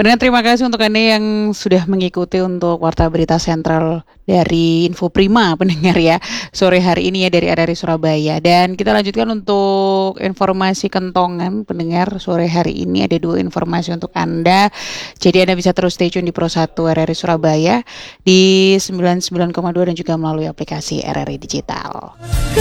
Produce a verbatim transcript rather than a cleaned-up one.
Pendengar, terima kasih untuk Anda yang sudah mengikuti untuk Warta Berita Sentral dari Info Prima, pendengar ya, sore hari ini ya dari R R I Surabaya. Dan kita lanjutkan untuk informasi kentongan, pendengar, sore hari ini ada dua informasi untuk Anda. Jadi Anda bisa terus stay tune di Pro satu R R I Surabaya di sembilan puluh sembilan koma dua dan juga melalui aplikasi R R I Digital.